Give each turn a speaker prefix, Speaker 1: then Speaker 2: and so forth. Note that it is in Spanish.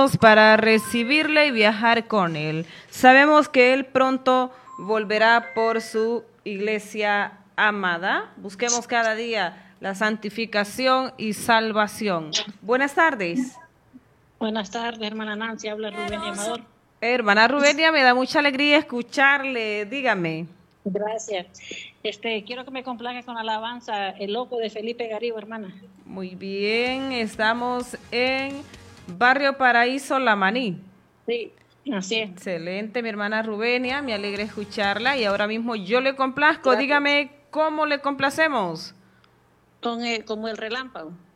Speaker 1: para recibirle y viajar con él. Sabemos que él pronto volverá por su iglesia amada. Busquemos cada día la santificación y salvación. Buenas tardes.
Speaker 2: Buenas tardes, hermana Nancy, habla Rubén y Amador.
Speaker 1: Hermana Rubenia, me da mucha alegría escucharle. Dígame.
Speaker 2: Gracias. Quiero que me complaque con alabanza El Loco de Felipe Garibo, hermana.
Speaker 1: Muy bien, estamos en Barrio Paraíso, La Maní.
Speaker 2: Sí, así es.
Speaker 1: Excelente, mi hermana Rubenia, me alegra escucharla y ahora mismo yo le complazco.
Speaker 2: Gracias.
Speaker 1: Dígame cómo le complacemos.
Speaker 2: Como el relámpago.